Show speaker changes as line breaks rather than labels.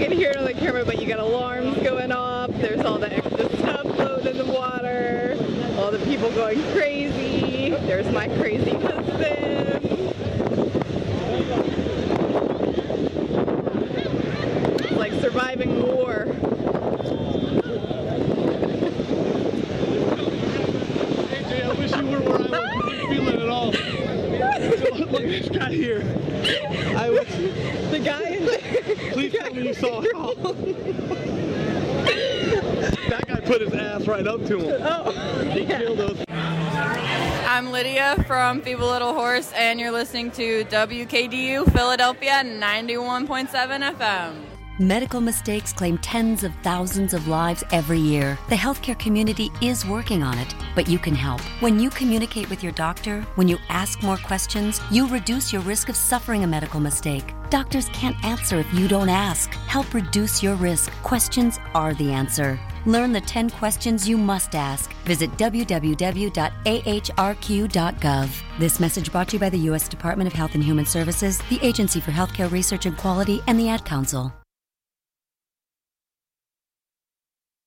can hear it on the camera, but you got alarms going off. There's all the extra stuff floating in the water. All the people going crazy. There's my crazy husband. It's like surviving war.
AJ, I wish you were where I was. I didn't feel it at all. So, look at this guy here.
The guy.
Please tell me you saw it. That guy put his ass right up to him.
Oh,
He killed us.
I'm Lydia from Feeble Little Horse, and you're listening to WKDU Philadelphia 91.7 FM.
Medical mistakes claim tens of thousands of lives every year. The healthcare community is working on it, but you can help. When you communicate with your doctor, when you ask more questions, you reduce your risk of suffering a medical mistake. Doctors can't answer if you don't ask. Help reduce your risk. Questions are the answer. Learn the 10 questions you must ask. Visit www.ahrq.gov. This message brought to you by the U.S. Department of Health and Human Services, the Agency for Healthcare Research and Quality, and the Ad Council.